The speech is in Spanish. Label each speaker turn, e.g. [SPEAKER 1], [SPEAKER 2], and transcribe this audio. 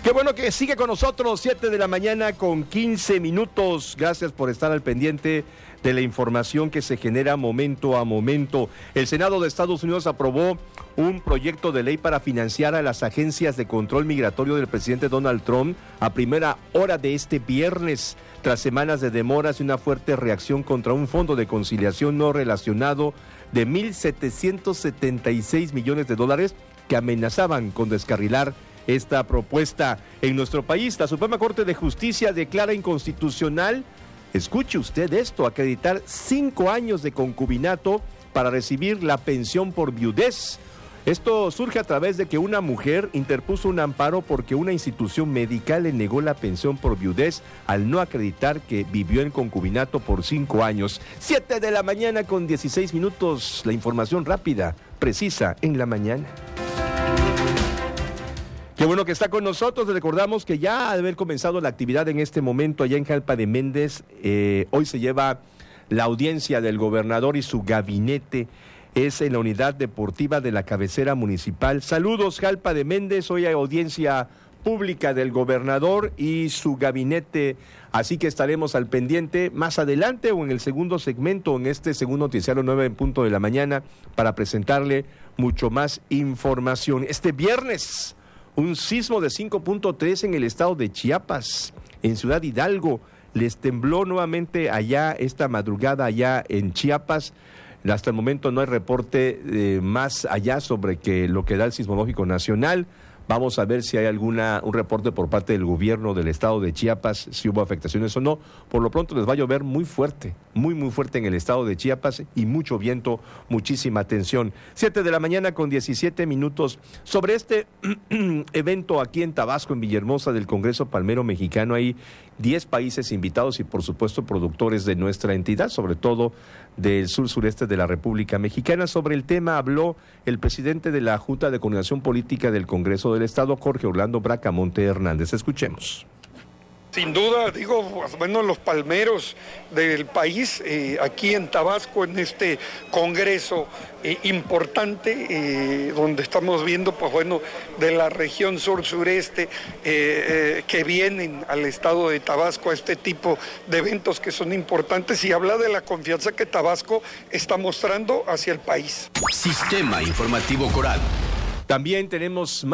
[SPEAKER 1] Qué bueno que sigue con nosotros, 7 de la mañana con 15 minutos. Gracias por estar al pendiente de la información que se genera momento a momento. El Senado de Estados Unidos aprobó un proyecto de ley para financiar a las agencias de control migratorio del presidente Donald Trump a primera hora de este viernes, tras semanas de demoras y una fuerte reacción contra un fondo de conciliación no relacionado de $1,776 millones que amenazaban con descarrilar esta propuesta. En nuestro país, la Suprema Corte de Justicia declara inconstitucional, escuche usted esto, acreditar 5 años de concubinato para recibir la pensión por viudez. Esto surge a través de que una mujer interpuso un amparo porque una institución médica le negó la pensión por viudez al no acreditar que vivió en concubinato por 5 años. 7 de la mañana con 16 minutos, la información rápida, precisa en la mañana. Qué bueno que está con nosotros. Recordamos que ya ha de haber comenzado la actividad en este momento allá en Jalpa de Méndez. Hoy se lleva la audiencia del gobernador y su gabinete. Es en la unidad deportiva de la cabecera municipal. Saludos, Jalpa de Méndez. Hoy hay audiencia pública del gobernador y su gabinete. Así que estaremos al pendiente más adelante o en el segundo segmento, en este segundo noticiario 9 en punto de la mañana, para presentarle mucho más información. Este viernes, un sismo de 5.3 en el estado de Chiapas, en Ciudad Hidalgo. Les tembló nuevamente allá esta madrugada, allá en Chiapas. Hasta el momento no hay reporte más allá sobre lo que da el Sismológico Nacional. Vamos a ver si hay un reporte por parte del gobierno del estado de Chiapas, si hubo afectaciones o no. Por lo pronto les va a llover muy fuerte, muy fuerte en el estado de Chiapas y mucho viento, muchísima tensión. 7 de la mañana con 17 minutos. Sobre este evento aquí en Tabasco, en Villahermosa, del Congreso Palmero Mexicano, hay 10 países invitados y por supuesto productores de nuestra entidad, sobre todo del sur-sureste de la República Mexicana. Sobre el tema habló el presidente de la Junta de Coordinación Política del Congreso del Estado, Jorge Orlando Bracamonte Hernández. Escuchemos.
[SPEAKER 2] Sin duda, los palmeros del país, aquí en Tabasco, en este congreso importante, donde estamos viendo, de la región sur-sureste, que vienen al estado de Tabasco a este tipo de eventos que son importantes, y habla de la confianza que Tabasco está mostrando hacia el país.
[SPEAKER 3] Sistema Informativo Coral.
[SPEAKER 1] También tenemos